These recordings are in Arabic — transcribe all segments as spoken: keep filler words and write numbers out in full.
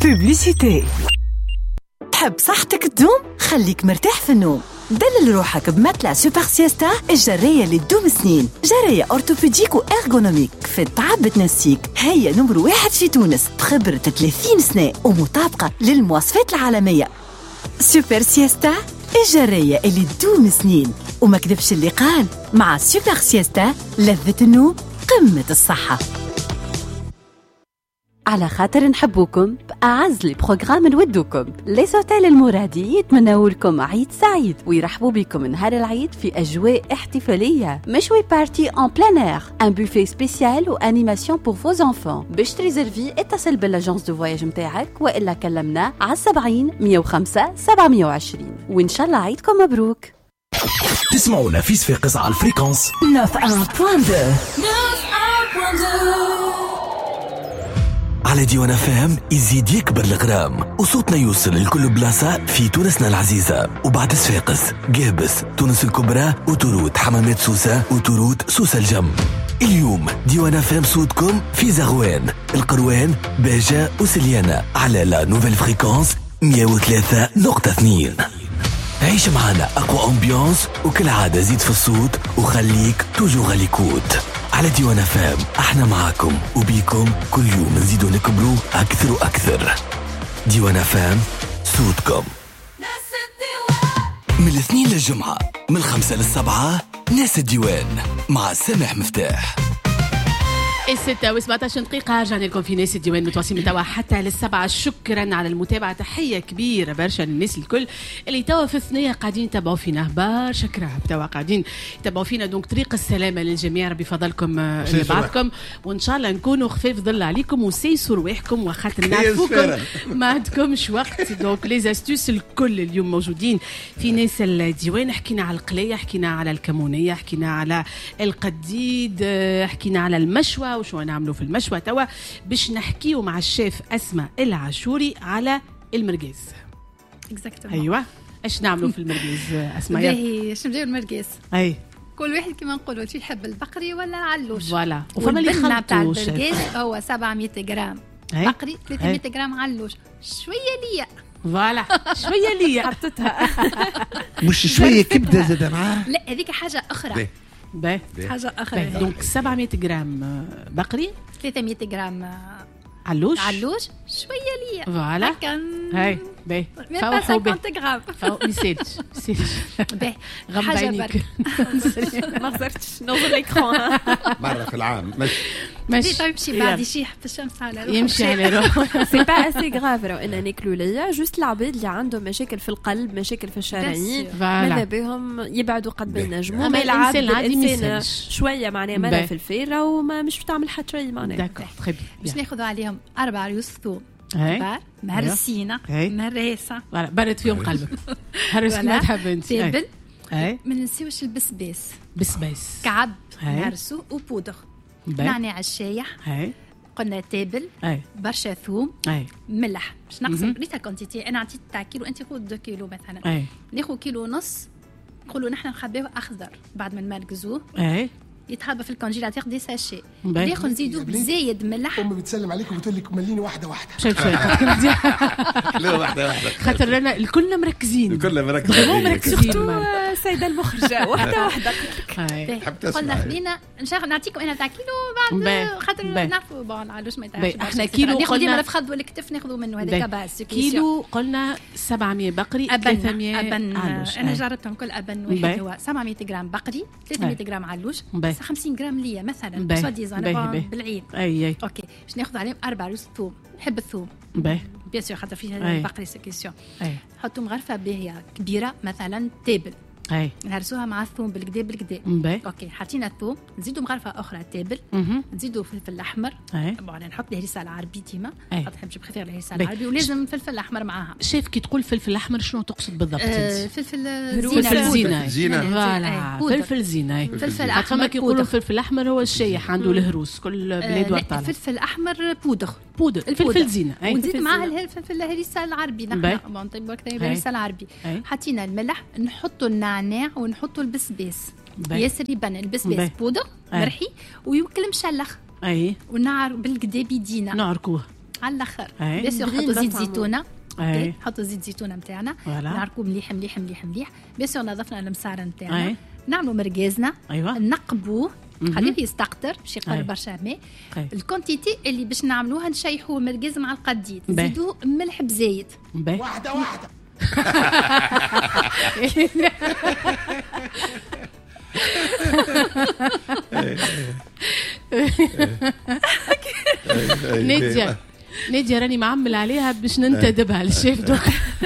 بوبليسيتي. تحب صحتك تدوم؟ خليك مرتاح في النوم. دلل روحك بمتلع سوبر سيستا الجرية اللي تدوم سنين. جرية أورتوبيديك وإرغونوميك في التعب بتنسيك. هي نمر واحد في تونس بخبرة ثلاثين سنة ومطابقة للمواصفات العالمية. سوبر سيستا الجرية اللي تدوم سنين. وما كذبش اللي قال، مع سوبر سيستا لذة النوم قمة الصحة. على خاطر نحبوكم بأعز لي بروغرام نودوكم لي سوتيل المرادي يتمنوا لكم عيد سعيد ويرحبوا بكم نهار العيد في أجواء احتفالية. مشوي بارتي ان بلان اير، ان بوفيه سبيسيال وانيماسيون بور فوز انفون. باش تريزرفي اتصل بالاجونس دو فواياج متاعك والا كلمنا على سبعين مية وخمسة سبعمية وعشرين وإن شاء الله عيدكم مبروك. تسمعونا في صفاقس على الفريكونس تسعة فاصلة اثنين. على ديوان فام يزيد يكبر الغرام وصوتنا يوصل لكل بلاصة في تونسنا العزيزة. وبعد صفاقس، قابس، تونس الكبرى، وتروت حمامات سوسة، وتروت سوسة الجم. اليوم ديوان فام صوتكم في زغوان، القروان، باجة وسليانة على لا نوفيل فريكونس مية وثلاثة نقطة اثنين. عيش معنا أقوى أمبيانس وكل عادة زيد في الصوت وخليك توجو غاليكوت. على ديوان فام احنا معاكم وبيكم كل يوم نزيدو نكبروا أكثر وأكثر. ديوان فام صوتكم. من الاثنين للجمعة، من الخمسة للسبعة، ناس الديوان مع سامح مفتاح. الستة وسبعتاشر دقيقة رجعنا لكم في ناس الديوان متواصلين توا حتى للسبعة. شكرا على المتابعة، تحية كبيرة برشا للناس الكل اللي توا في الثنية قاعدين يتابعوا فينا. برشا كرهب توا قاعدين يتابعوا فينا. دونك طريق السلامة للجميع، ربي فضلكم لبعضكم، وإن شاء الله نكونوا خفاف ظل عليكم وسيسوا رواحكم وخاطر نعرفوكم ما عندكمش وقت. دونك لي استوس الكل اليوم موجودين في ناس الديوان. حكينا على القلية، حكينا على الكمونية، حكينا على القديد، حكينا على المشوى وشو نعملوا في المشوى. توا باش نحكيو مع الشيف أسماء العاشوري على المرقاز. ايوه، ايش نعملوا في المرقاز أسماء؟ باهي اش نبداو المرقاز. اي كل واحد كما نقولوا شي يحب البقري ولا العلوش. فوالا، وفما اللي البنة تاع يخلطوا المرقاز هو سبعمية غرام بقري، ثلاثمية غرام علوش، شويه ليا. فوالا شويه ليا حطتها مش شويه كبده زاد معاه. لا هذيك حاجه اخرى. باهي حاجه اخرى. دونك سبعمية غرام بقري، ثلاثمية غرام علوش علوش، شويه ليا. فوالا هاي باهي فوحوا به غرام فوق نسيتش نسيتش باهي حاجه برك ما صرتش نوصل ليكرون مره في العام مش ماشي. طيب شي بعد يشيح في الشمس على روحه، يمشي على روحه. سي با اسي غراف رو ان ناكلوا ليا. جوست العباد اللي عندهم مشاكل في القلب، مشاكل في الشرايين، ماذا بهم يبعدوا قد ما ينجموا. ما العبد العادي الانسان شويه معناها مالا في الفيره وما مش بتعمل حتى شيء معناها. داكور تري بيان. باش ناخذوا عليهم أربع رؤوس ثوم كبار مهرسينه مهرسه. فوالا برد فيهم قلبك، هرس كما تحب انت. تابل، اي ما ننسيوش البسباس، بسباس كعب نهرسو وبودر، نعناع الشايح، قلنا تابل، أي. برشا ثوم، أي. ملح. باش نقسم ريتا كونتيتي. انا عطيت تاع كيلو، انت خذ دو كيلو مثلا. أي. ناخذ كيلو ونص، نقولوا نحن نخبيوه اخضر بعد ما نمرقزوه. اي يتخبى في الكونجيلاتور دي ساشي. ناخذ نزيدوه بزايد ملح. امي بتسلم عليكم وتقول لك مليني واحده واحده. شوف شوف لا واحده واحده خاطر لنا الكلنا مركزين، الكلنا مركزين مركزين. سيدة المخرجة واحدة واحدة قلنا خلينا نشغل نعطيكم انا تاع كيلو بعد خاطر نعرفوا بون علوش ما يتعرفش. احنا كيلو ناخذ ديما الفخذ والكتف ناخذوا منه هذاك باس. كيلو قلنا سبعمية بقري، ثلاثمية أبن. علوش. انا جربتهم كل ابن واحد هو سبعمية غرام بقري، ثلاثمية غرام علوش، خمسين غرام ليا مثلا سواديز انا بالعيد. اي اي اوكي باش ناخذ عليهم اربع رؤوس ثوم. نحب الثوم باهي بيان سور خاطر فيه البقري سي كيسيون. نحطوا مغرفه باهيه كبيره مثلا تابل، اي نهرسوها مع الثوم بالكدا بالكدا. اوكي حطينا الثوم، نزيدوا مغرفه اخرى تابل، نزيدوا فلفل احمر. بون نحط الهريسه العربي ديما، نحب نجيب خفير الهريسه العربي، ولازم فلفل احمر معاها. شيف كي تقول فلفل احمر شنو تقصد بالضبط؟ آه فلفل زينه زينه زينه فوالا فلفل زينه. فلفل احمر فما كي يقولوا الفلفل الاحمر هو الشايح عنده الهروس كل بلاد ورطانه. فلفل احمر بودر بودر الفلفل زينه. ونزيد معاها الفلفل الهريسه العربي. نحن بون طيب وقت الهريسه العربي حطينا الملح، نحطوا النعناع ونحطوا البسباس ياسر يبان. البسباس بودر مرحي ويمكن مشلخ. اي والنعر بالكدا بيدينا نعركوه على الاخر بس نحطوا زيت زيتونه نحطوا زيت زيتونه نتاعنا نعرقوا مليح مليح مليح مليح بس نظفنا المسار نتاعنا نعملوا مرقازنا أيوة. نقبوه خليه يستقطر باش يقرب برشا ماء الكونتيتي اللي باش نعملوها نشيحوا المرقاز مع القديد نزيدوا ملح بزايد واحده واحده نادية نادية راني معمل عليها باش ننتدبها للشيف دوك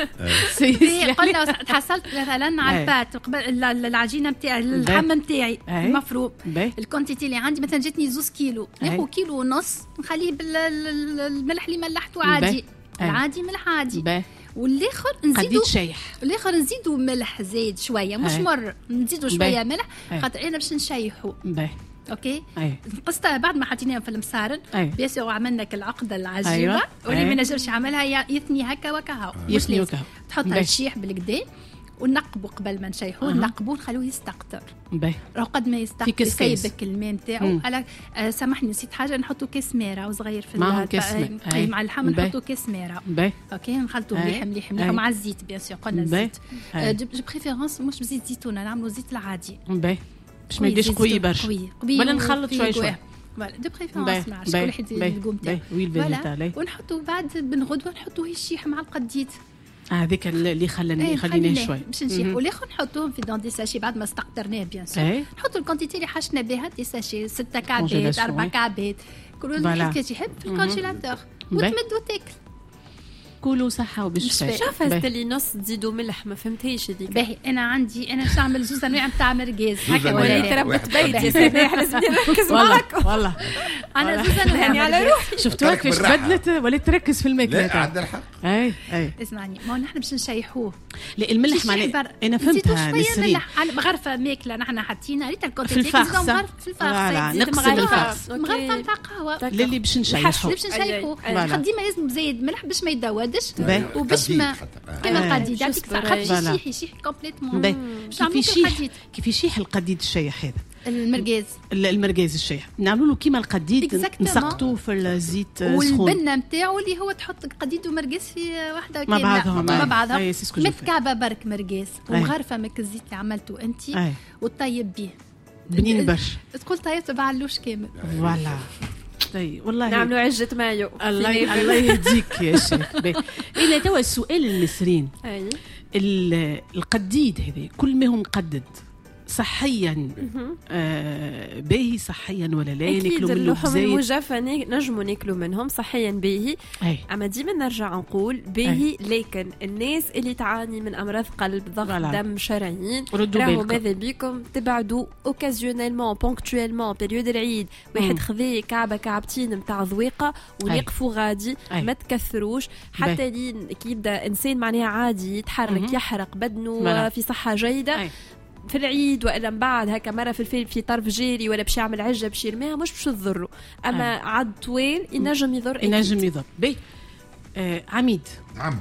قلنا تحصلت مثلا على البات قبل العجينه نتاعي اللحم نتاعي المفروم الكونتيتي اللي عندي مثلا جاتني زوز كيلو ناخذ كيلو ونص نخليه بالملح اللي ملحته عادي العادي ملح عادي والاخر نزيدو شيح الاخر نزيدو ملح زايد شويه مش مر نزيدو شويه ملح خاطر انا باش نشيحو اوكي نقصتها بعد ما حطيناها في المصارن بيسو وعملنا كالعقده العجيبه أيوة. واللي ما نجمش يعملها يثني هكا وكهو يثني وكهو تحطها تشيح بالكدا ونقبو قبل ما نشيحوه نقبو نخلوه يستقطر راهو قد ما يستقطر يسيبك الماء نتاعو على آه سامحني نسيت حاجه نحطوا كاس ميرا وصغير في مع, مع اللحم نحطوا كاس ميرا اوكي نخلطوا مليح مليح مليح مع الزيت بيان سور قلنا الزيت آه جو بريفيرونس مش بزيت زيتونه نعملوا زيت العادي باش ما يديش قوي برشا ولا نخلط شوي شوي فوالا دو بريفيرونس مع كل واحد القوم تاعو ونحطوا بعد بنغدوه نحطوه يشيح مع القديد هذاك اللي خلاني خليناه شوي باش نشيح والاخر نحطوهم في دون دي ساشي بعد ما استقطرناه بيان سور نحطوا الكونتيتي اللي حشنا بها دي ساشي ستة كعبات أربعة كعبات كل واحد كيف يحب في الكونجيلاتور وتمدوا تاكل كلوا صحة وبالشفاء. شوف اللي نص تزيدوا ملح ما فهمتيش هذيك. باهي أنا عندي أنا باش نعمل زوز أنواع نتاع مرقاز. هكا ولا تربت بيتي سامح لازم نركز معاك. والله. أنا زوز أنواع يعني على روحي. شفتوها كيفاش بدلت ولا تركز في الماكلة. لا عندنا الحق. أي أي. اسمعني ما نحن باش نشيحوه. لا الملح معناه أنا فهمتها نسرين. مغرفة ماكلة نحن حاطينها ريت الكونتيت. في الفاخ. في الفاخ. نقسم الفاخ. مغرفة نتاع قهوة. للي باش نشيحوه. باش نشيحوه. ديما لازم زايد ملح باش ما يدودش. باش ما كما القديد يعطيك الصحة يشيح يشيح كومبليتمون كيف يشيح كيف يشيح القديد الشيح هذا المرقاز المرقاز الشيح نعملوا له كيما القديد نسقطوه في الزيت سخون والبنه نتاعو اللي هو تحط القديد ومرقاز في واحده مع بعضهم مع بعضهم متكعبه برك مرقاز ومغرفه مك الزيت اللي عملته انت وطيب به بنين برشا تقول طيبت بعلوش كامل فوالا طيب والله نعملوا عجة مايو الله الله يهديك يا شيخ. إلا توا السؤال المسرين القديد هذا كل ما هو مقدد صحيا آه باهي صحيا ولا لا ناكلوا منه اللحوم المجففة نجموا ناكلوا منهم صحيا باهي اما ديما نرجع نقول باهي لكن الناس اللي تعاني من امراض قلب ضغط دم شرايين راهو ماذا بيكم تبعدوا اوكازيونيلمون بونكتويلمون بيريود العيد واحد خذي كعبه كعبتين نتاع ذويقه ويقفوا غادي ما تكثروش حتى لين كي يبدا انسان معناها عادي يتحرك يحرق بدنه في صحه جيده في العيد والا من بعد هكا مره في الفيلم في طرف جيري ولا باش يعمل عجه باش يرميها مش باش تضره اما آه. عد طويل ينجم يضر ينجم يضر بي آه عميد نعم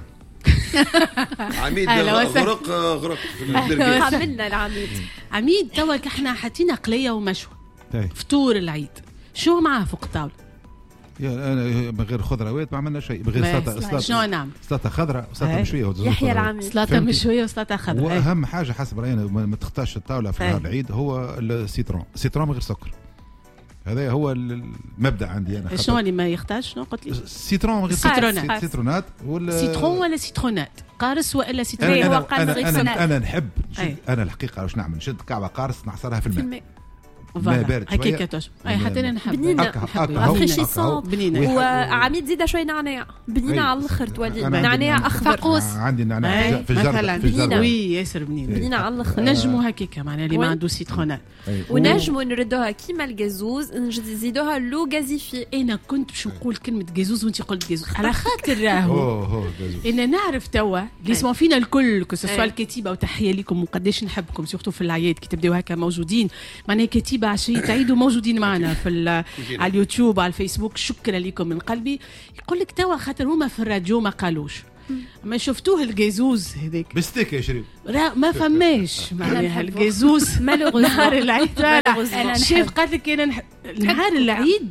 عميد غرق غرق عملنا العميد عميد توا احنا حطينا قليه ومشوى فطور العيد شو معاه فوق الطاوله يا انا من غير خضروات ما عملنا شيء بغير سلطه سلطه شنو نعمل سلطه خضراء وسلطه مشويه يحيى العميد سلطه مشويه وسلطه خضراء واهم حاجه حسب راينا ما تختارش الطاوله في نهار العيد هو السيترون السيترون من غير سكر هذا هو المبدا عندي انا شنو اللي ما يختارش شنو قلت لي السيترون من غير سيترونات سيترونات ولا سيترون ولا سيترونات قارص ولا سيترون أنا, هو أنا, أنا, أنا, أنا نحب انا الحقيقه واش نعمل نشد كعبه قارص نعصرها في الماء ما بارد شويه هكاكاش اي حتى انا نحب بنينه بنينه وعميد زيده شويه نعناع بنينه على الاخر تولي نعناع اخضر فقوس عندي نعناع في الجرده في الجرده وي ياسر بنينه بنينه على الاخر نجموا هكاكا معناها اللي ما عنده سيترونات ونجموا نردوها كيما الجازوز نزيدوها لو غازيفي انا كنت باش نقول كلمه جازوز وانت قلت جازوز على خاطر راهو ان نعرف توا اللي يسمعوا فينا الكل كسوا الكتيبه وتحيه لكم وقداش نحبكم سورتو في العياد كي تبداو هكا موجودين معناها كتيبه عشيه تعيدوا موجودين معنا في على اليوتيوب على الفيسبوك شكرا لكم من قلبي يقول لك توا خاطر هما في الراديو ما قالوش ما شفتوه الجازوز هذيك بستيك يا شريف ما فماش معناها الجازوز نهار العيد شايف قالت لك انا نهار العيد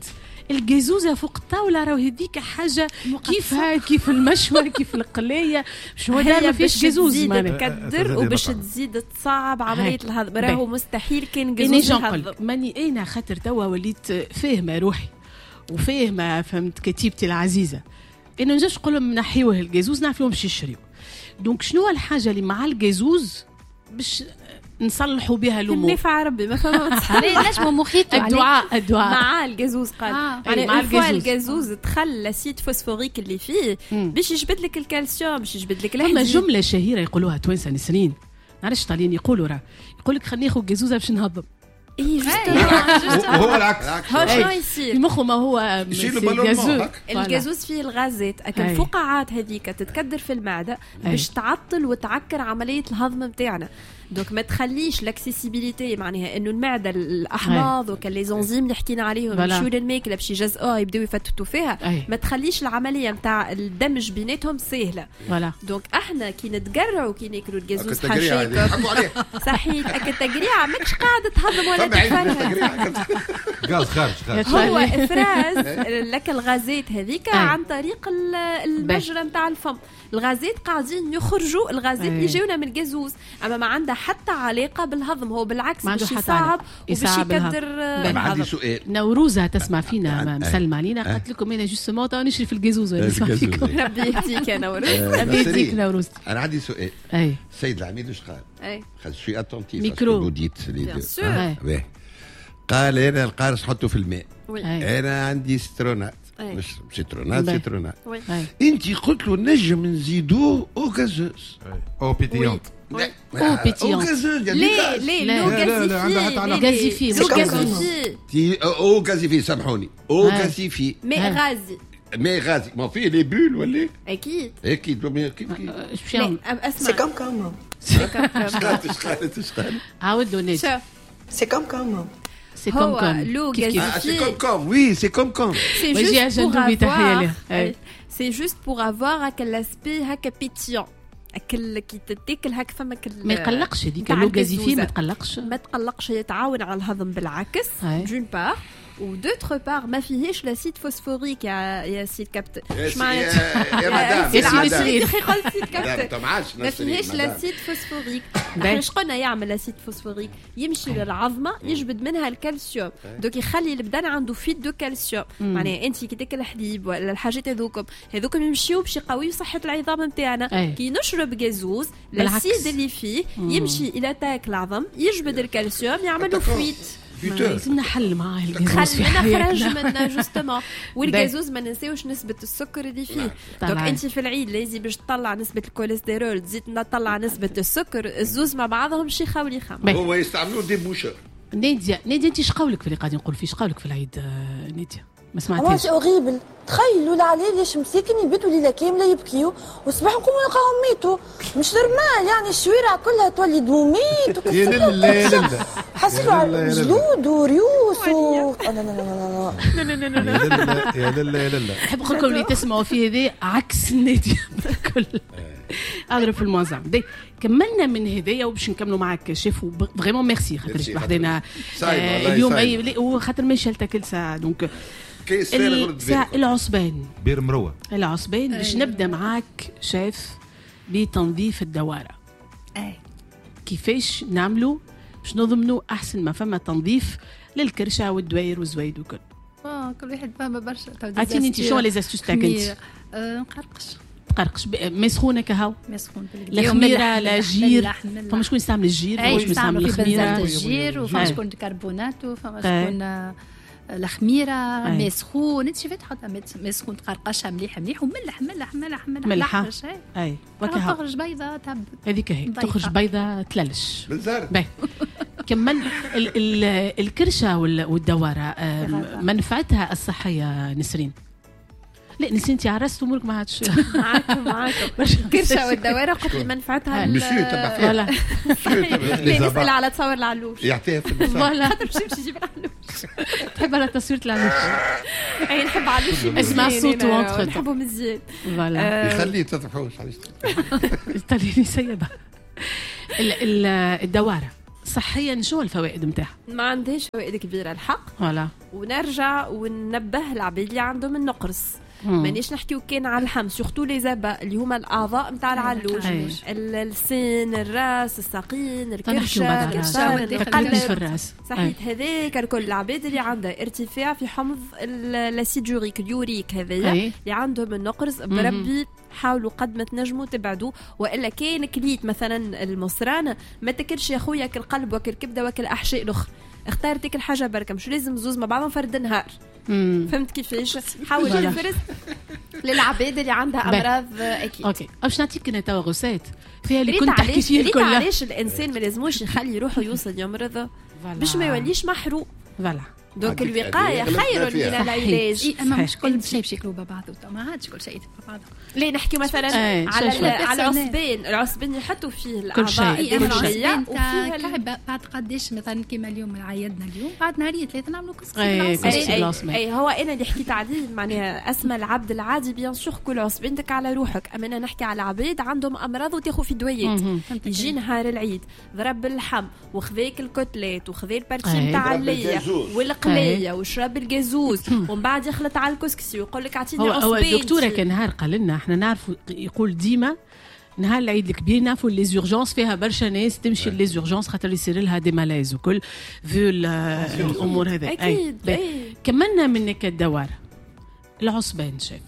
الجازوزه فوق الطاوله راهو هذيك حاجه كيفها كيف المشوى كيف القلايه شنو هذا ما فيش جازوز معناها تكدر وباش تزيد تصعب عمليه الهضم راهو مستحيل كان جازوز يهضم. ماني انا خاطر توا وليت فاهمه روحي وفاهمه فهمت كتيبتي العزيزه انه نجمش نقول لهم نحيوه الجازوز نعرفوا باش يشريو. دونك شنو الحاجه اللي مع الجازوز باش نصلحوا بها الامور؟ نفع ربي ما فما نجموا مخيطوا الدعاء الدعاء مع الجازوز قال آه. يعني مع الجازوز الجازوز تخلى سيد فوسفوريك اللي فيه باش يجبد لك الكالسيوم باش يجبد لك الحديد. اما جمله شهيره يقولوها توانسه نسرين نعرفش طالعين يقولوا راه يقول لك خلينا ناخذ جازوزه باش نهضم. ايه هو العكس هو شنو يصير المخ ما هو الجازوز فيه الغازات اكل الفقاعات هذيك تتكدر في المعده باش تعطل وتعكر عمليه الهضم نتاعنا. دوك ما تخليش لاكسيسيبيليتي معناها انه المعده الاحماض وكل لي زنزيم اللي حكينا عليهم يمشيو للماكله باش يجزئوها يبداو يفتتوا فيها أي. ما تخليش العمليه نتاع الدمج بيناتهم سهله. دونك احنا كي نتقرعوا كي ناكلوا الجازوز حاشيك صحيح اكل تقريعه ماكش قاعده تهضم ولا تفرها غاز خارج خارج هو افراز لك الغازات هذيك عن طريق المجرى نتاع الفم. الغازات قاعدين يخرجوا الغازات اللي جاونا من الجازوز اما ما عندها حتى علاقه بالهضم هو بالعكس باش يصعب وباش يكدر الهضم. عندي سؤال نوروزه تسمع فينا مسلمه علينا قالت لكم انا جوستومون تو نشري في الجازوز نسمع فيكم. ربي يهديك يا نوروز ربي يهديك نوروز. انا عندي سؤال اي سيد العميد واش قال؟ اي خاطر شوي اتونتيف ميكرو قال انا القارص حطه في الماء انا عندي سترونات مش سيترونات سيترونات انت قلت له نجم نزيدوه او غازوز او بيتيون او بيتيون ليه ليه لو غازيفي غازيفي غازيفي او غازيفي سامحوني او غازيفي ماء غازي ماء غازي ما فيه لي بول ولا اكيد اكيد كيف اسمع سي كوم كوم سي كوم كوم شقالت شقالت عاودوا نجم سي كوم كوم C'est comme comme. L'eau ah, c'est comme comme. Oui, c'est comme comme. C'est juste pour avoir. C'est juste pour avoir quel aspect هكا pétillant. أكل كي تتاكل هكا فما كل ما يقلقش هذيك لو غازيفي ما تقلقش ما تقلقش يتعاون على الهضم بالعكس دون بار ودوتر بار ما فيهش لاسيد فوسفوريك يا يا سيد كابتن اش معناتها يا مدام يا سيدي قلت سيد كابتن ما فيهش لاسيد فوسفوريك ايش قلنا يعمل لاسيد فوسفوريك يمشي للعظمه يجبد منها الكالسيوم دوك يخلي البدن عنده فيد دو كالسيوم معناها انت كي تاكل الحليب ولا الحاجات هذوكم هذوكم يمشيو باش يقويوا صحه العظام نتاعنا كي نشرب جازوز لاسيد اللي فيه يمشي الى تاك العظم يجبد الكالسيوم يعملوا فويت لازمنا حل معاه الجازوز في حياتنا خرج منه جوستومون والجازوز ما ننساوش نسبه السكر اللي فيه دونك انت في العيد لازم باش تطلع نسبه الكوليسترول تزيد تطلع نسبه السكر الزوز مع بعضهم شي خاولي خام هو يستعملوا دي بوشر. ناديه ناديه انت شقولك في اللي قاعدين نقول فيه شقولك في العيد ناديه ما سمعتيش؟ واش اوريبل تخيلوا العليل ليش مساكن يبيتوا ليله كامله يبكيوا وصباح نقوموا نلقاهم ميتوا مش نورمال يعني الشوارع كلها تولي دوميت يا لا لا حصلوا على جلود وريوس و لا لا لا لا لا يا لا يا لا نحب نقول لكم اللي تسمعوا فيه هذا عكس الناديه الكل اضرب في الموزع دي كملنا من هدايا وباش نكملوا معك شيف فريمون ميرسي خاطر وحدنا اليوم اي وخاطر ما شلتك كل ساعه دونك العصبان بير مروه العصبان باش نبدا معاك شيف بتنظيف الدواره اي كيفاش نعملوا باش نضمنوا احسن ما فما تنظيف للكرشه والدواير والزوايد وكل اه كل واحد فما برشا عطيني انت شنو لي زاستوس تاعك انت نقرقش قرقش مسخونه كهو مسخون الخميره لا جير فما شكون يستعمل الجير فما شكون يستعمل الخميره الجير وفما شكون كربوناتو فما شكون الخميره مسخون انت شفت حتى مسخون تقرقشها مليح مليح وملح ملح ملح ملح ملح اي وكها تخرج بيضه تب هذيك هي تخرج بيضه تللش بالزرد باهي كمل ال ال الكرشه والدواره منفعتها الصحيه نسرين لا نسيتي عرست امورك ما عادش معاكم معاكم الكرشه والدواره قلت لي منفعتها مسيو تبع فيها نسال على تصور العلوش يعطيها في المسار فوالا خاطر باش نمشي نجيب العلوش تحب على تصويره العلوش اي نحب علوش اسمع صوته نحبه مزيان فوالا يخليه تضحوش علاش تخليني سيبه الدواره صحيا شو الفوائد نتاعها؟ ما عندهاش فوائد كبيره الحق. ولا ونرجع وننبه العباد اللي عندهم النقرس. مانيش نحكيو كان على اللحم سورتو لي زابا اللي هما الاعضاء نتاع العلوج، اللسان، الراس، الساقين، الكرشه، القلب في الراس. صحيت هذاك الكل العباد اللي عندها ارتفاع في حمض الاسيد يوريك اليوريك هذايا اللي عندهم النقرس بربي حاولوا قد ما تنجموا تبعدوا. والا كان كليت مثلا المصرانه ما تاكلش يا خويا كالقلب وكل كبده وكل احشاء الاخرى، اختار تاكل حاجه بركه مش لازم زوز مع بعضهم فرد النهار. مم. فهمت كيفاش؟ حاول تفرز للعباد اللي عندها امراض اكيد. اوكي باش نعطيك انا توا غوسات فيها اللي كنت تحكي فيه الكل. علاش الانسان ما لازموش يخلي روحه يوصل يمرض باش ما يوليش محروق. فوالا دوك الوقايه خير من العلاج. اما مش كل شيء باش ياكلوا ببعضه، ما عادش كل شيء ببعضه. ليه نحكي مثلا على على العصبين، العصبين يحطوا فيه الاعضاء الدمويه وفيه كعبه بعد قداش مثلا كيما اليوم عيدنا اليوم بعد نهارين ثلاثه نعملوا كسكس بالعصبين. اي هو انا اللي حكيت عليه معناها اسمى العبد العادي بيان سور كل عصبينك على روحك. اما انا نحكي على عباد عندهم امراض وتاخذ في دويات، يجي نهار العيد ضرب اللحم وخذاك الكتلات وخذ البارتي نتاع الليه والقليه وشرب الجازوز ومن بعد يخلط على الكسكسي ويقول لك اعطيني عصبين. هو الدكتوره كان نهار قال لنا احنا نعرفوا يقول ديما نهار العيد الكبير نعرفوا لي زورجونس فيها برشا ناس تمشي لي زورجونس خاطر يصير لها دي مالايز وكل في الامور هذه. اكيد كملنا منك الدوار العصبان شاف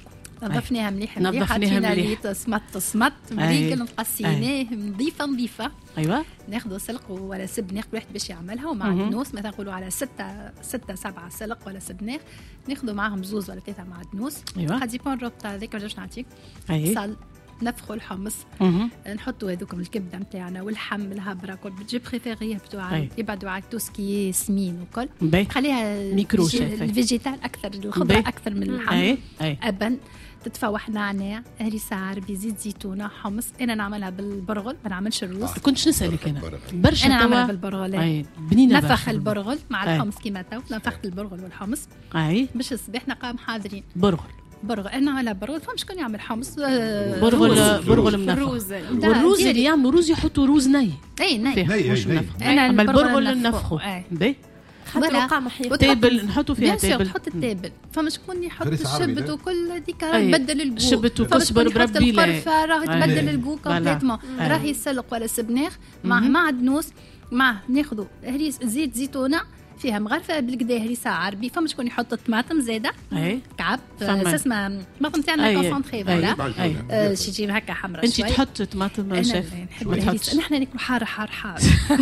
نظفناها مليح مليح حطينا لي صمت صمت مليك نقصيناه نظيفه نظيفه. ايوه ناخذ سلق ولا سبناخ واحد باش يعملها ومع الدنوس مثلا نقولوا على ستة ستة سبعة سلق ولا سبناخ ناخذوا معهم زوز ولا ثلاثه مع الدنوس. أيوة. قد يكون ربط هذاك باش نعطيك صل نفخوا الحمص نحطوا هذوكم الكبده نتاعنا واللحم الهبره كل بتجي بريفيريه بتوع يبعدوا على توسكي سمين وكل خليها ميكرو الفيجيتال اكثر الخضره اكثر من اللحم. ابن تتفوح نعناع هريسه عربي زيت زيتونه حمص. انا نعملها بالبرغل ما نعملش الروز. كنتش نسالك انا برشا انا نعملها بالبرغل نفخ البرغل مع الحمص كيما تو نفخت البرغل والحمص اي باش الصباح نقام حاضرين برغل برغل. انا على برغل فما شكون يعمل حمص برغل برغل منفخ والروز اللي يعملوا روز يحطوا روز ني. اي ني مش منفخ. انا البرغل ننفخه باهي خاطر قامه حيوه تابل نحطوا فيها تابل نحط التابل. فما شكون يحط الشبت وكل هذيك يبدل الجو الشبت وكسبر بربي لا القرفه راه تبدل الجو كومبليتمون. راه يسلق ولا سبناخ مع مع دنوس مع ناخذوا هريس زيت زيتونه فيها مغرفه بالكدا هريسه عربي. فما شكون يحط الطماطم زاده كعب اسمها الطماطم تاعنا كونسونطري فوالا شي تجي هكا حمراء انت تحط طماطم شيف ما تحطش. نحن ناكلوا حار حار حار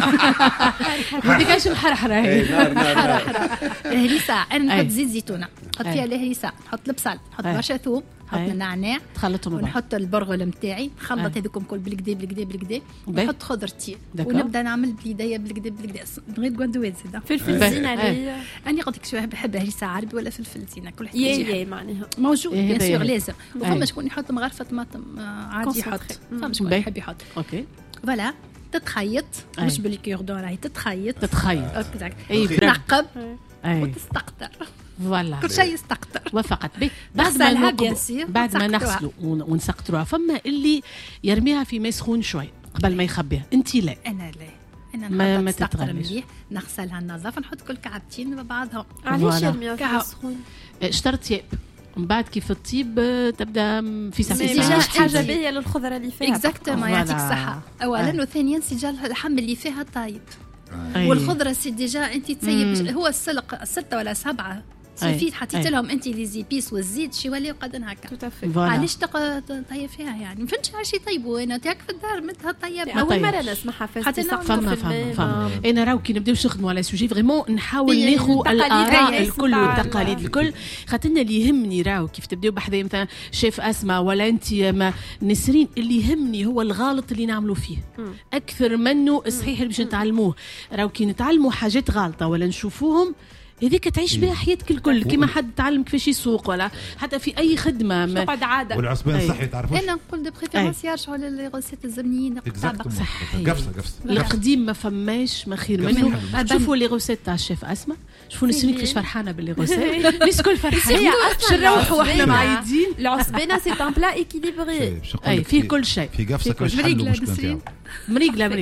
ما ديكاش الحرحره هي حار حار هريسه. انا نحط زيت زيتونه نحط فيها الهريسه نحط البصل نحط برشا ثوم نحط النعناع تخلطهم ونحط البرغل نتاعي نخلط هذوكم كل بالكدا بالكدا بالكدا ونحط خضرتي ونبدا نعمل بيديا بالكدا بالكدا غير غندوات زيد فلفل زينه. اني قلت لك شو بحب هريسه عربي ولا فلفل زينه كل حاجه يا معناها موجود بيان سور لازم. وفما شكون يحط مغرفه طماطم عادي يحط فما شكون يحب يحط. اوكي فوالا تتخيط مش بالكيردون راهي تتخيط تتخيط اي تنقب وتستقطر فوالا كل شيء يستقطر وفقط بعد ما بعد ما نغسلوا ونسقطروها. فما اللي يرميها في ماء سخون شوي قبل ما يخبيها. انت لا انا لا انا ما ما تتغلش نغسلها ننظف نحط كل كعبتين ببعضهم. علاش يرميها في سخون؟ اشترط ياب من بعد كيف الطيب تبدا في ساعه حاجه باهيه للخضره اللي فيها اكزاكتومون يعطيك الصحه اولا. وثانيا سجل اللحم اللي فيها طايب والخضره سي ديجا انت تسيب هو السلق ستة ولا سبعة سلفيت حطيت لهم انت لي زيبيس والزيت شي ولاو قدن هكا. علاش طيب فيها يعني ما فهمتش علاش يطيبوا. انا تاك في الدار متها طيب اول مره نسمعها في فما فما فما انا راهو كي نبداو نخدموا على سوجي فريمون نحاول ناخذ الاراء الكل والتقاليد الكل. خاطرنا اللي يهمني راهو كيف تبداو بحذايا مثلا شيف اسماء ولا انت ما نسرين اللي يهمني هو الغلط اللي نعملوا فيه اكثر منه الصحيح اللي باش نتعلموه. راهو كي نتعلموا حاجات غلطه ولا نشوفوهم هذيك تعيش بها حياتك الكل كيما حد تعلم كيفاش يسوق ولا حتى في اي خدمه ما تقعد عاده. والعصبان صحي تعرفوش انا نقول دو بريفيرونس يرجعوا لي غوسيت الزمنيين طابق صحي قفصه قفصه القديم ما فماش ما خير منه. شوفوا لي غوسيت تاع الشيف اسماء شوفوا نسرين كيفاش فرحانه باللي غوسيت مش كل فرحانه باش نروحوا احنا معيدين. العصبانه سي ان بلا ايكيليبري اي فيه كل شيء في قفصه كل حل مشكله مريقله مريقله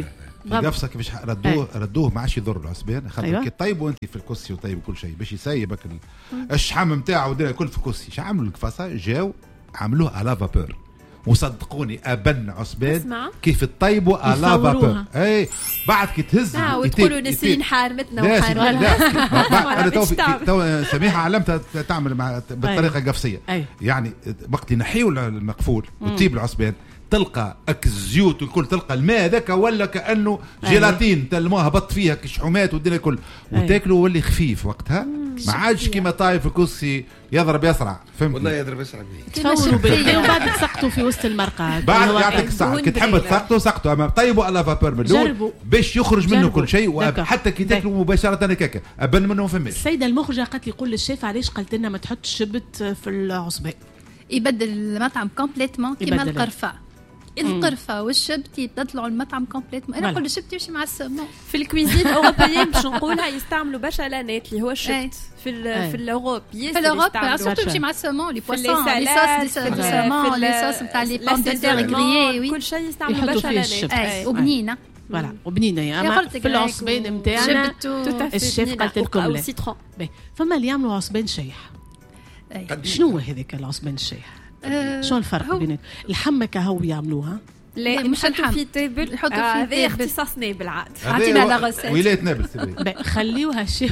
القفصه كيفاش ردوه ردوه ما عادش يضر العصبان خاطر أيوة. كي طيبوا انت في الكرسي وطيب كل شيء باش يسيبك الشحم نتاعو ودير كل في الكرسي شو عملوا القفصه جاو عملوه على فابور وصدقوني ابن عصبان كيف تطيبوا على فابور اي بعد كي تهز وتقولوا نسرين حارمتنا وحارمتنا انا تو تو سميحه علمتها تعمل مع بالطريقه القفصيه يعني وقت ينحيوا المقفول وتجيب العصبان تلقى اك الزيوت والكل تلقى الماء ذاك ولا كانه جيلاتين تلموها هبط فيها كشحومات والدنيا الكل وتاكله ولا خفيف وقتها ما عادش كيما طايف في الكرسي يضرب يسرع فهمت والله يضرب يسرع تصوروا بالليل وبعد تسقطوا في وسط المرقه بعد يعطيك الصحه كي تحب تسقطوا سقطوا اما طيبوا على فابور من الاول باش يخرج منه كل شيء وحتى كي تاكلوا مباشره هكاك ابن منه فماش. السيده المخرجه قالت لي قول للشيف علاش قالت لنا ما تحطش شبت في العصبان يبدل المطعم كومبليتمون كيما القرفه القرفه والشبت يطلعوا المطعم كومبليتمون. انا نقول الشبت يمشي مع السمون في الكويزين الاوروبيين باش نقولها يستعملوا برشا لانات اللي هو الشبت في ال في الاوروب في الاوروب سورتو يمشي مع السمون لي بواسون لي صوص دي سمون لي صوص نتاع لي بوم دو تير غريي وي كل شيء يستعملوا برشا لانات وبنينه فوالا وبنينه يا اما في العصبان نتاعنا الشيف قالت لكم لا فما اللي يعملوا عصبان شايح. شنو هو هذاك العصبان الشايح؟ أه شو الفرق بين الحمكه هو يعملوها؟ لا مش يحطوا في تيبل يحطوا آه في اختصاص نابل عاد عطينا على غسالة ولايه نابل خليوها شي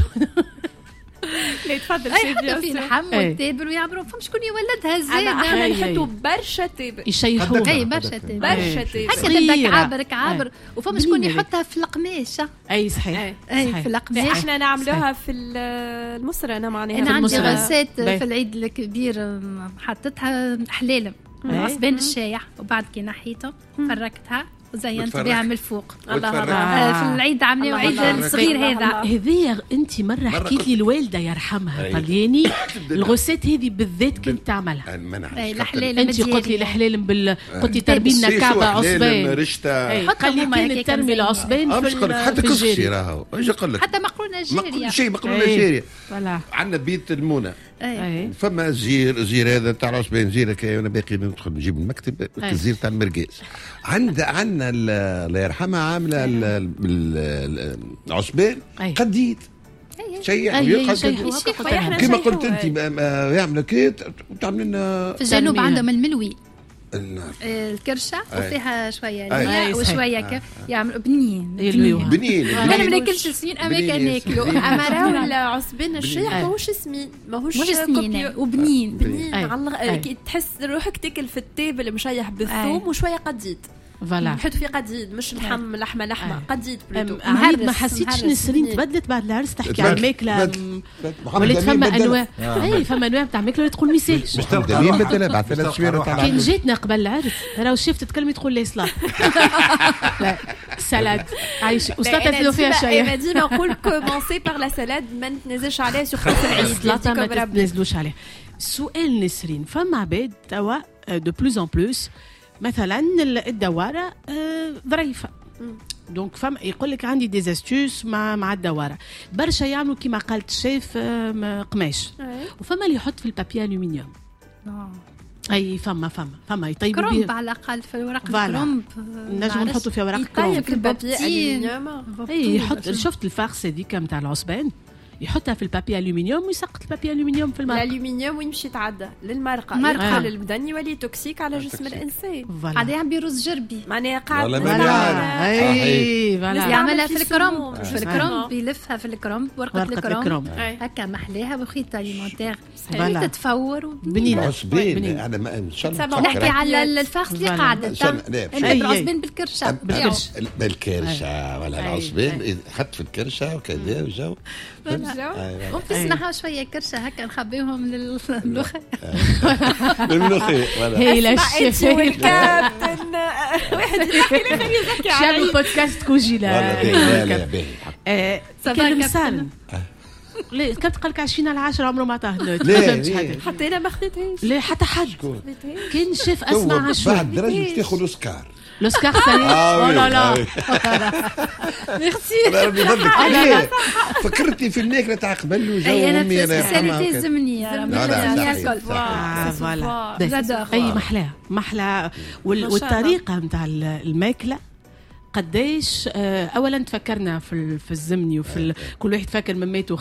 لا تفضل سيدي يحطوا في اللحم والتيبل ويعملوا فهم شكون يولدها زاد احنا نحطوا برشا تيبل يشيحوها اي برشا تيبل برشا تيبل هكا تبدا عابر كعابر وفهم شكون يحطها في القماش. اي صحيح اي في القماش احنا نعملوها في المصر انا معناها انا عندي غسات في العيد الكبير حطيتها حلالم عصبان الشايح وبعد كي نحيته فركتها وزينت بها من الفوق. الله آه في العيد عاملين عيد الصغير هذا هذه انت مره حكيت لي الوالده يرحمها طلياني الغسات هذه بالذات كنت تعملها انت قلت لي الحلالم بال قلت تربي لنا كعبه عصبان رشته قال لي كان ترمي العصبان في حتى كسري راهو ايش اقول لك حتى مقرونه جيريه كل شيء مقرونه جيريه عندنا بيت المونه فما زير زير هذا تاع العصبان زير كي انا باقي ندخل نجيب المكتب الزير تاع المرقاس عند عندنا الله يرحمها عامله العصبان قديد شيء كما قلت انت يعمل كيت وتعمل لنا في الجنوب عندهم الملوي الكرشه وفيها شويه ماء وشويه كيف يعملوا بنين بنين انا ما ناكلش سمين اما كان ناكلوا اما راهو العصبان الشيح ماهوش سمين ماهوش سمين وبنين بنين كي تحس روحك تاكل في التيبل مشيح بالثوم وشويه قديد فوالا نحطوا فيه قديد مش لحم لحمه لحمه قديد بلوتو. عميد ما حسيتش نسرين تبدلت بعد العرس تحكي على الماكله ولات فما انواع اي فما انواع تاع ماكله تقول ما يسالش مش تبدلين بدلها بعد ثلاث شهور تاع كان جيتنا قبل العرس راهو شفت تكلمي تقول لي صلاه لا سلاد عايش وسلطه فيها شيء انا ديما نقول كومونسي بار لا سلاد ما نتنازلش عليها سورتو في العيد السلطه ما تتنازلوش عليها. سؤال نسرين فما عباد توا دو بلوز ان بلوس مثلا الدواره ظريفه دونك فما يقول لك عندي دي استوس مع مع الدواره برشا يعملوا كيما قالت الشيف قماش وفما اللي يحط في البابي الومنيوم اي فما فما فما يطيبوا بيه كرومب على الاقل في ورق الكرومب نجم نحطوا فيها ورق كرومب في البابي الومنيوم اي يحط شفت الفارس هذيك نتاع العصبان يحطها في البابي الومنيوم ويسقط البابي الومنيوم في المرقه. الالومنيوم وين يمشي يتعدى للمرقه مرقه للبدن يولي توكسيك على جسم الانسان. قاعد يعمل رز جربي معناها قاعد اي فوالا يعملها في الكرومب في الكرومب يلفها في الكرومب ورقه الكرومب هكا محلاها بخيط اليمونتير تتفور بنينه عصبين انا ما ان شاء الله نحكي على الفارس اللي قاعده العصبين بالكرشه بالكرشه ولا العصبين حط في الكرشه وكذا وجو وبتسمعها شويه كرشه هكا نخبيهم للملوخيه الملوخيه هي لا الشيف والكابتن واحد يحكي لي خليه يزكي على شاب بودكاست كوجي لا لا باهي كلام سالم ليه كنت قالك عشرين على عشرة عمره ما عطاه نوت حتى انا ما خديتهاش لا حتى حد كان شاف اسمع عشرة بعد درجه باش تاخذ اوسكار لوسكار ثاني او لا لا ميرسي فكرتي في الماكله تاع قبل وجو امي انا ساليتي الزمنيه فوالا اي محلاه محلاه والطريقه نتاع الماكله قديش اولا تفكرنا في في الزمني وفي كل واحد فاكر من ماتوا